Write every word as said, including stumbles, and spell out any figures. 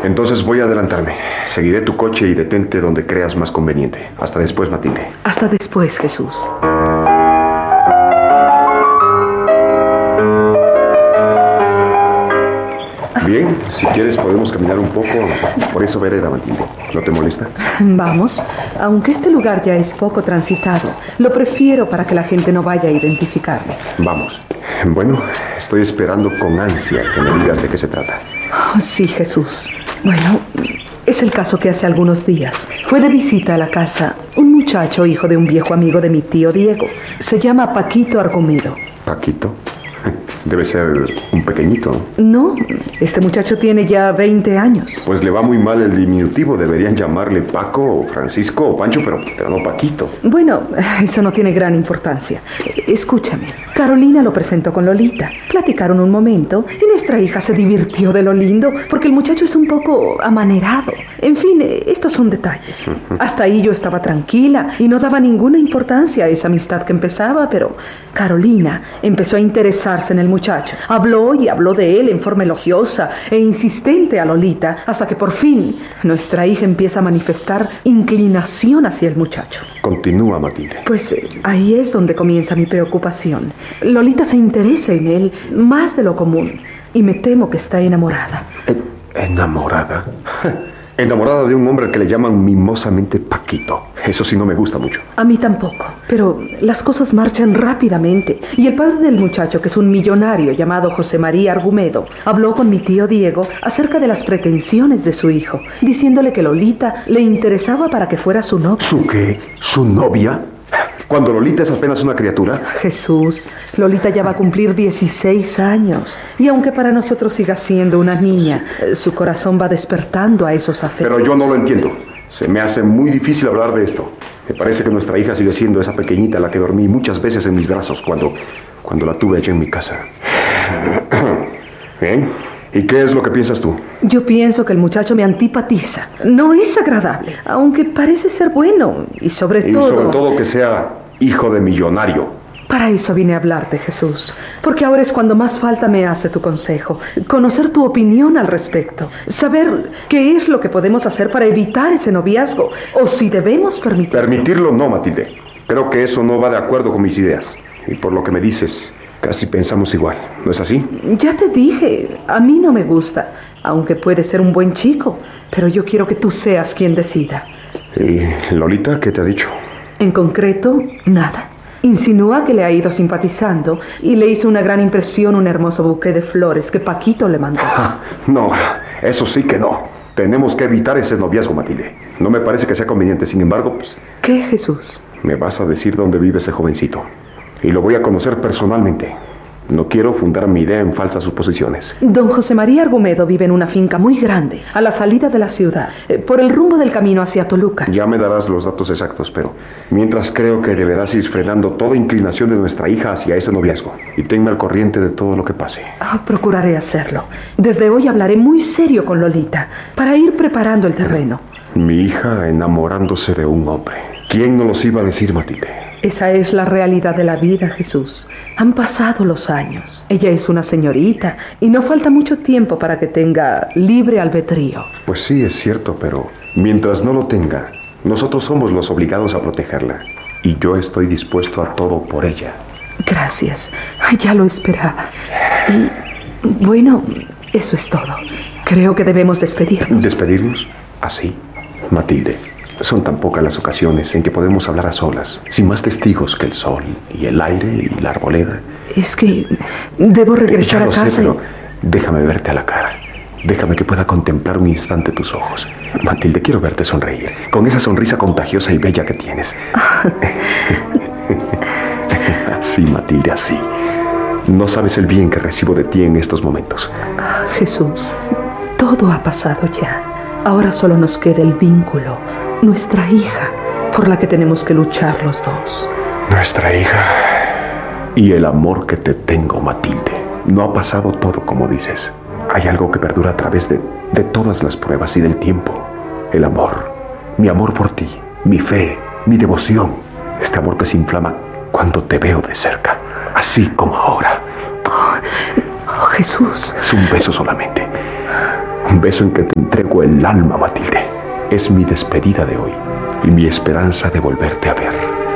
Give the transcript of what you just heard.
Entonces voy a adelantarme. Seguiré tu coche y detente donde creas más conveniente. Hasta después, Matilde. Hasta después, Jesús. Bien, si quieres podemos caminar un poco por esa vereda, Matilde. ¿No te molesta? Vamos, aunque este lugar ya es poco transitado, lo prefiero para que la gente no vaya a identificarme. Vamos. Bueno, estoy esperando con ansia que me digas de qué se trata. Oh, sí, Jesús. Bueno, es el caso que hace algunos días fue de visita a la casa un muchacho hijo de un viejo amigo de mi tío Diego. Se llama Paquito Argumedo. ¿Paquito? Debe ser un pequeñito. No, este muchacho tiene ya veinte años. Pues le va muy mal el diminutivo. Deberían llamarle Paco, o Francisco o Pancho, pero, pero no Paquito. Bueno, eso no tiene gran importancia. Escúchame, Carolina lo presentó con Lolita. Platicaron un momento y nuestra hija se divirtió de lo lindo porque el muchacho es un poco amanerado. En fin, estos son detalles. Hasta ahí yo estaba tranquila y no daba ninguna importancia a esa amistad que empezaba, pero Carolina empezó a interesarse en el muchacho. Habló y habló de él en forma elogiosa e insistente a Lolita, hasta que por fin nuestra hija empieza a manifestar inclinación hacia el muchacho. Continúa, Matilde. Pues eh, ahí es donde comienza mi preocupación. Lolita se interesa en él más de lo común y me temo que está enamorada. ¿Enamorada? Enamorada de un hombre que le llaman mimosamente Paquito. Eso sí no me gusta mucho. A mí tampoco, pero las cosas marchan rápidamente. Y el padre del muchacho, que es un millonario llamado José María Argumedo, habló con mi tío Diego acerca de las pretensiones de su hijo, diciéndole que Lolita le interesaba para que fuera su novia. ¿Su qué? ¿Su novia? Cuando Lolita es apenas una criatura. Jesús, Lolita ya va a cumplir dieciséis años. Y aunque para nosotros siga siendo una niña, su corazón va despertando a esos afectos. Pero yo no lo entiendo. Se me hace muy difícil hablar de esto. Me parece que nuestra hija sigue siendo esa pequeñita a la que dormí muchas veces en mis brazos cuando, cuando la tuve allá en mi casa. ¿Bien? ¿Y qué es lo que piensas tú? Yo pienso que el muchacho me antipatiza. No es agradable, aunque parece ser bueno. Y sobre y todo... Y sobre todo que sea hijo de millonario. Para eso vine a hablarte, Jesús. Porque ahora es cuando más falta me hace tu consejo. Conocer tu opinión al respecto. Saber qué es lo que podemos hacer para evitar ese noviazgo. O si debemos permitirlo. Permitirlo no, Matilde. Creo que eso no va de acuerdo con mis ideas. Y por lo que me dices... Casi pensamos igual, ¿no es así? Ya te dije, a mí no me gusta, aunque puede ser un buen chico, pero yo quiero que tú seas quien decida. ¿Y Lolita qué te ha dicho? En concreto, nada. Insinúa que le ha ido simpatizando y le hizo una gran impresión un hermoso buque de flores que Paquito le mandó. Ah, no, eso sí que no. Tenemos que evitar ese noviazgo, Matilde. No me parece que sea conveniente, sin embargo, pues... ¿Qué, Jesús? Me vas a decir dónde vive ese jovencito. Y lo voy a conocer personalmente. No quiero fundar mi idea en falsas suposiciones. Don José María Argumedo vive en una finca muy grande, a la salida de la ciudad, eh, por el rumbo del camino hacia Toluca. Ya me darás los datos exactos, pero mientras creo que deberás ir frenando toda inclinación de nuestra hija hacia ese noviazgo. Y tenme al corriente de todo lo que pase. Oh, procuraré hacerlo. Desde hoy hablaré muy serio con Lolita, para ir preparando el terreno. Mi hija enamorándose de un hombre. ¿Quién nos los iba a decir, Matilde? Esa es la realidad de la vida, Jesús. Han pasado los años. Ella es una señorita y no falta mucho tiempo para que tenga libre albedrío. Pues sí, es cierto, pero mientras no lo tenga, nosotros somos los obligados a protegerla. Y yo estoy dispuesto a todo por ella. Gracias. Ya lo esperaba. Y bueno, eso es todo. Creo que debemos despedirnos. ¿Despedirnos? ¿Así? Matilde. Son tan pocas las ocasiones en que podemos hablar a solas, sin más testigos que el sol y el aire y la arboleda. Es que debo regresar ya lo a casa sé, y... pero déjame verte a la cara. Déjame que pueda contemplar un instante tus ojos. Matilde, quiero verte sonreír, con esa sonrisa contagiosa y bella que tienes. Así, Matilde, así. No sabes el bien que recibo de ti en estos momentos. Jesús, todo ha pasado ya. Ahora solo nos queda el vínculo, nuestra hija, por la que tenemos que luchar los dos. Nuestra hija y el amor que te tengo, Matilde. No ha pasado todo como dices. Hay algo que perdura a través de, de todas las pruebas y del tiempo. El amor, mi amor por ti, mi fe, mi devoción. Este amor que se inflama cuando te veo de cerca, así como ahora. Oh, oh, Jesús. Es un beso solamente. Un beso en que te entrego el alma, Matilde. Es mi despedida de hoy y mi esperanza de volverte a ver.